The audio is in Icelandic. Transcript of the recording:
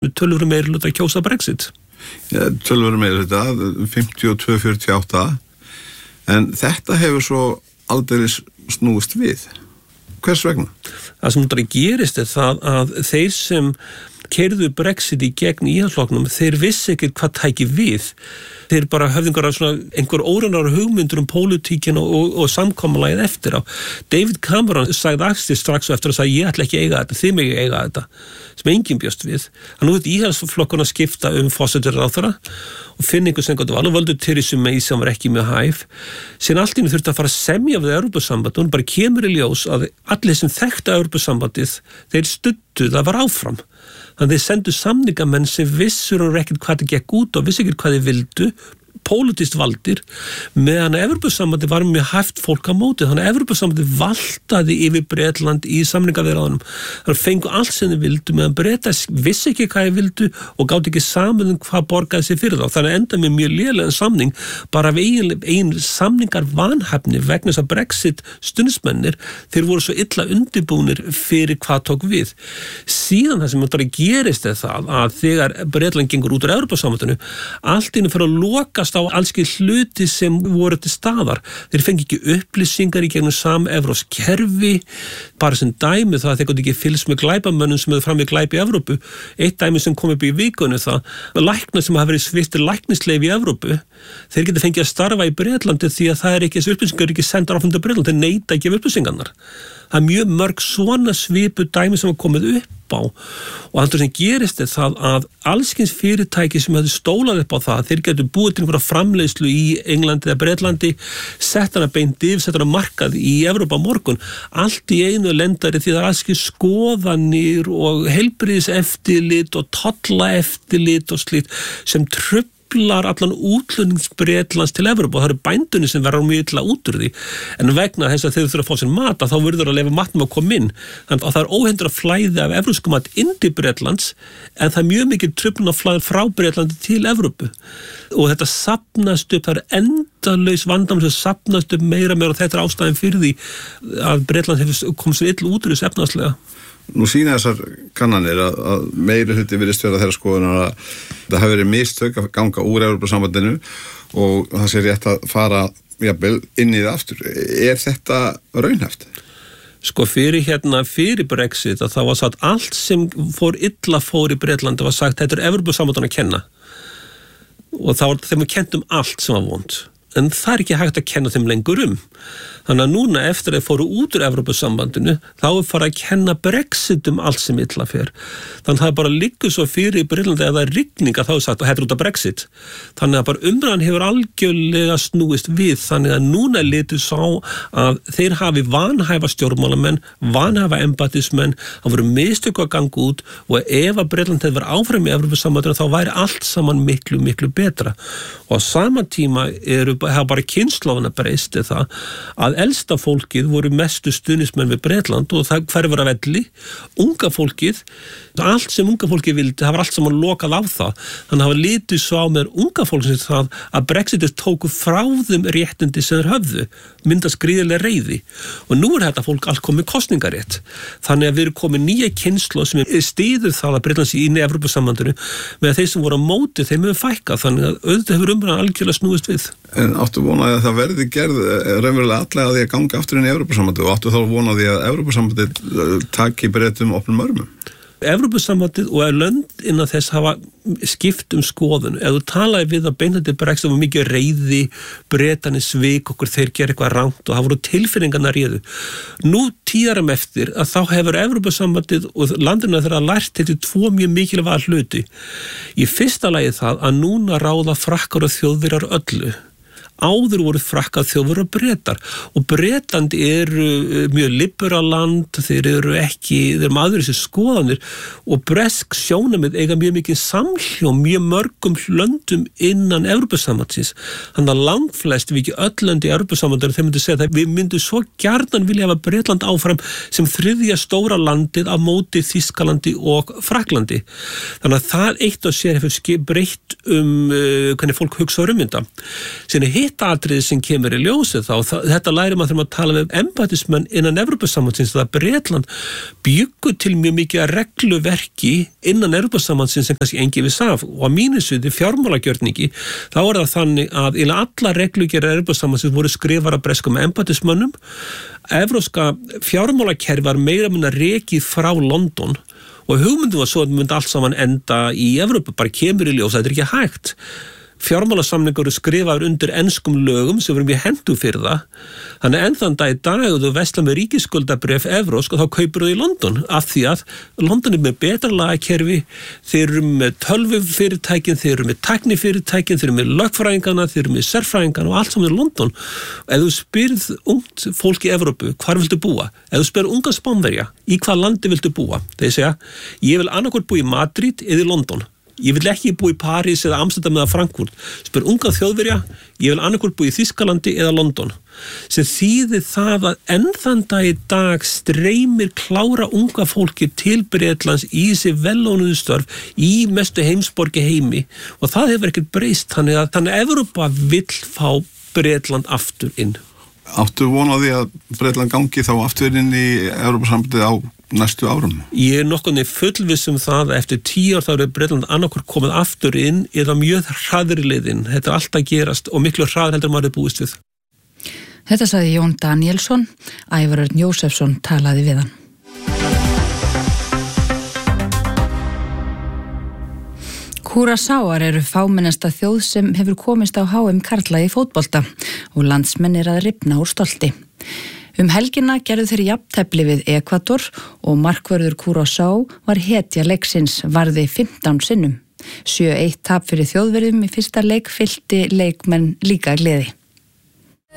með töluvert meirihluta að kjósa Brexit. Ja, töluvert meirihluta, 52-48, en þetta hefur svo aldeilis snúist við. Hvers vegna? Það sem þetta gerist það að þeir sem keyrðu Brexit í gegn íhaldsflokknum, þeir vissi ekki hvað tæki við. Þeir bara höfðu einhver óranar hugmyndur pólitíkina og samkomulagið eftir á. David Cameron sagði strax eftir að ég ætla ekki að eiga þetta, þið megi eiga þetta, sem enginn bjóst við. Nú þetta íhaldsflokkurna skipta forsætisráðherra og finna einhver sem gott val og völdu Theresa May sem var ekki mjög hæf. Síðan allt í einu þurfti að fara að semja við Evrópusambandið, hún bara kemur í ljós að allir sem þekktu Evrópusambandið, þeir studdu það var áfram. Þannig þeir sendu samningamenn sem vissur og ekkert hvað það gekk út og vissi ekkert hvað þeir vildu, pólitískt valdir, meðan Evrópusambandi var mjög hæft fólk á móti. Þannig að Evrópusambandi valtaði yfir Bretland í samningaviðræðunum. Það fengu allt sem þeir vildu, meðan Bretar vissi ekki hvað þeir vildu og gátt ekki saman hvað borgaði sig fyrir þá. Þannig að enda með mjög lélegan samning, bara af ein samningar vanhæfni vegna þess að Brexit stundismennir, þeir voru svo illa undirbúnir fyrir hvað tók við. Síðan það sem þetta gerist það að þegar Bretland gengur út úr Evrópusambandinu, allt inni fyrir að lokast á allski hluti sem voru til staðar. Þeir fengi ekki upplýsingar í gegnum samevrópsk kerfi, bara sem dæmi það að þeir gátu ekki fylgst með glæpamönnum sem hefur fram við glæp í Evrópu. Eitt dæmi sem kom upp í vikunni það, læknar sem hafa verið sviptir læknisleyfi í Evrópu, þeir geta fengið að starfa í Bretlandi því að það ekki, þessi upplýsingar ekki sendar áfram til Bretland, þeir neita ekki af upplýsingarnar. Það er mjög mörg svona svipu dæmi sem hafa komið upp á og það sem gerist það að allskins fyrirtæki sem hefði stólað upp á það, þeir getur búið til einhverja framleiðslu í Englandi eða Bretlandi, sett hana beint yfir, sett hana markað í Evrópa morgun, allt í einu lendari því það er allskins skoðanir og heilbrigðiseftirlit og tollaeftirlit og slíkt sem truflar allan útflutningsbretlands til Evrópu og það eru bændunni sem verður mjög illa út úr því en vegna þess að þeir þurfa að fá sér mat þá verður að leyfa matnum að koma inn þannig að það er óhindra flæði af evrópskum mat inn til Bretlands en það er mjög mikið truflun að flæða frá Bretlandi til Evrópu og þetta safnast upp, það er endalaus vandamál sem safnast upp meira og þetta er ástæðan fyrir því að Bretland hefur komið sér illa út úr þessu efnahagslega. Nú sýna þessar kannanir að meiri hluti virðist vera þeirra skoðunar að það hafi verið mistök að ganga úr Evrópusambandinu og það sé rétt að fara jafnvel inn í það aftur. Er þetta raunhæft? Sko fyrir Brexit að það var sagt allt sem fór illa fór í Bretlandi var sagt þetta er Evrópusambandinu að kenna og það var þeim að kennt allt sem var vont. En það er ekki hægt að kenna þeim lengur Þannig að núna eftir að fóru út úr Evrópusambandinu, þá er fara að kenna Brexit allt sem illa fer. Þannig að það bara liggur svo fyrir í Bretlandi að það er rigninga þá er sagt og þetta er út af Brexit. Þannig að bara umræðan hefur algjörlega snúist við. Þannig að núna litur sá að þeir hafi vanhæfa stjórnmálamenn, vanhæfa embættismenn, það voru mistök að ganga út og ef að Bretland hefði verið áfram í Evrópusambandinu þá væri allt saman miklu, miklu betra. Og á sama tíma hafa bara kynslóðina breyst það að elsta fólkið voru mestu stuðningsmenn við Bretland og það hverfur af velli. Unga fólkið, allt sem unga fólkið vildi, það var allt saman lokað á það. Þannig að hafa litið svo á með unga fólksins það að Brexitir tóku frá þeim réttindi sem þeir höfðu, myndast gríðarlega reiði. Og nú er þetta fólk allt komið kosningarétt. Þannig að við erum komið nýja kynslóð sem styður það að Bretland sé inn í Evrópusambandinu með að þeir sem voru á móti þeim hefur fækkað. Þannig að auðvitað hefur umræðan algjörlega snúist við. En áttu vonaði að það verði gerð raunverulega allega að því að ganga aftur inn í Evrópusambandið og áttu þá vonaði að Evrópusambandið taki Bretum opnum örmum? Evrópusambandið og lönd innan þess hafa skipt skoðun. Ef þú talaði við að beinandi Brexit var mikið reiði, Bretarnir svik okkur, þeir gera eitthvað rangt og það voru tilfinningarna réðu. Nú 10 árum eftir að þá hefur Evrópusambandið og landina þeirra lært til 2 mjög mikilvæga hluti. Í fyrsta lagi það að núna ráða Frakkar og Þjóðverjar öllu. Áður voru Frakkar, Þjóðverjar og Bretar og Bretland mjög liberaland, þeir eru maður þessi skoðanir og bresk sjónarmið eiga mjög mikið samhljóm, mjög mörgum löndum innan Evrópusambandsins. Þannig að langflest, við ekki öll lönd í Evrópusambandinu, þeir myndu segja að við myndum svo gjarnan vilja hafa Bretland áfram sem 3. stóra landið á móti Þýskalandi og Frakklandi. Þannig að það eitt og sér hefur breytt hvernig fólk hugsa þetta. Síðan hitt atriði sem kemur í ljósið þetta lærir maður þegar maður tala við embættismenn innan Evrópusambandsins að Bretland byggu til mjög mikið að regluverki innan Evrópusambandsins sem kannski enginn viss af og að mínu sviði fjármálagjörningi þá það þannig að alla reglugerðir Evrópusambandsins voru skrifar af breskum embættismönnum. Evrópska fjármálakerfi var meira minna rekið frá London og hugmyndum var svo að myndi allt saman enda í Evrópu, bara kemur í ljós, þetta ekki hægt. Fjármálasamningar eru skrifaður undir enskum lögum sem verður mjög hentu fyrir það. Þannig enn þann dag í dag og þú verslar með ríkisskuldabréf evrósk og þá kaupir þú í London af því að London með betra lagakerfi, þeir eru með tölvufyrirtækin, þeir eru með tæknifyrirtækin, þeir eru með lögfræðingana, þeir eru með sérfræðingana og allt saman í London. Ef þú spyrð ungt fólk í Evrópu, hvar viltu búa? Ef þú spyrð unga Spánverja, í hvað landi viltu búa? Þeir segja, ég vil annarkvort búa í Madrid eða í London. Ég vil ekki búa í París eða Amsterdam eða Frankfurt. Spyr unga Þjóðverja, ég vil annarkvort búa í Þýskalandi eða London. Sem þýðir það að enn þann dag í dag streymir klára unga fólki til Bretlands í þessi velónuðu störf í mestu heimsborgi heimi og það hefur ekkert breyst. Þannig að Evrópa vill fá Bretland aftur inn. Áttu von á því að Bretland gangi þá aftur inn í Evrópusambandið á næstu árum? Ég nokkuð fullviss það að eftir 10 ár þá Bretland annarkvort komið aftur inn eða mjög hraðri leiðin. Þetta alltaf gerast og miklu hraðar heldur maður búist við. Þetta sagði Jón Danielsson, Ævar Örn Jósefsson talaði við hann. Kúrasáar eru fámennasta þjóð sem hefur komist á HM karla í fótbolta og landsmenn að rifna úr stolti. Helgina gerðu þeir jafntefli við Ekvador og markvörður Kúrasá var hetja leiksins, varði 15 sinnum. 7-1 tap fyrir Þjóðverjum í fyrsta leik fyllti leikmenn líka gleði.